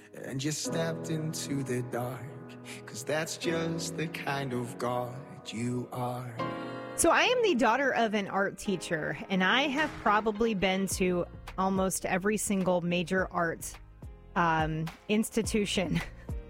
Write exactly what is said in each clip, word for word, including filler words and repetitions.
and you stepped into the dark, 'cause that's just the kind of God you are. So I am the daughter of an art teacher, and I have probably been to almost every single major art um, institution.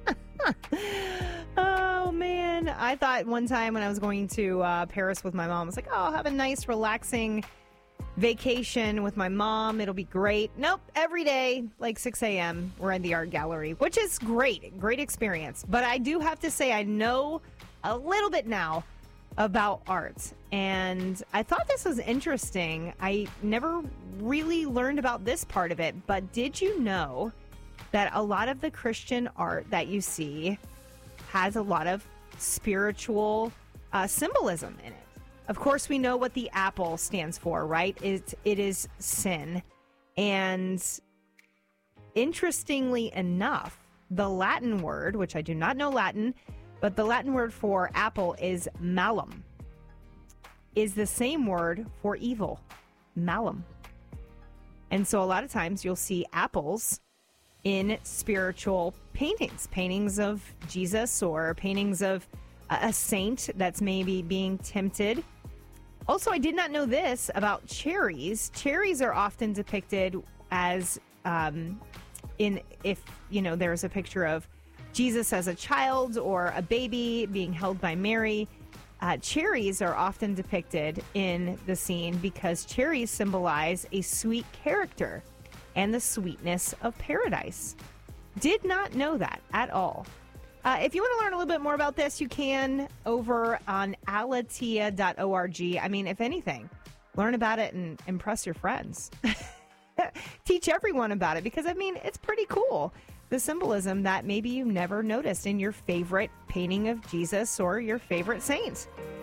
Oh, man. I thought one time when I was going to uh, Paris with my mom, I was like, oh, I'll have a nice, relaxing vacation with my mom. It'll be great. Nope. Every day, like six a.m., we're in the art gallery, which is great. Great experience. But I do have to say I know a little bit now about art. And I thought this was interesting. I never really learned about this part of it. But did you know that a lot of the Christian art that you see has a lot of spiritual uh, symbolism in it? Of course, we know what the apple stands for, right? It, it is sin. And interestingly enough, the Latin word, which I do not know Latin, but the Latin word for apple is malum, is the same word for evil, malum. And so a lot of times you'll see apples in spiritual paintings, paintings of Jesus or paintings of a saint that's maybe being tempted. Also, I did not know this about cherries. Cherries are often depicted as um, in if, you know, there's a picture of Jesus as a child or a baby being held by Mary. Uh, cherries are often depicted in the scene because cherries symbolize a sweet character and the sweetness of paradise. Did not know that at all. Uh, if you want to learn a little bit more about this, you can over on alatia dot org. I mean, if anything, learn about it and impress your friends. Teach everyone about it because, I mean, it's pretty cool. The symbolism that maybe you never noticed in your favorite painting of Jesus or your favorite saint.